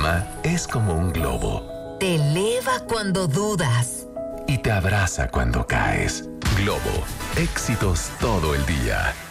mamá es como un globo. Te eleva cuando dudas. Y te abraza cuando caes. Globo, éxitos todo el día.